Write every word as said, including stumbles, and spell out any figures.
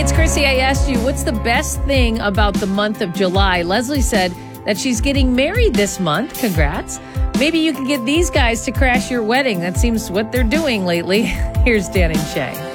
it's Chrissy. I asked you, what's the best thing about the month of July? Leslie said that she's getting married this month. Congrats. Maybe you can get these guys to crash your wedding. That seems what they're doing lately. Here's Dan and Shay.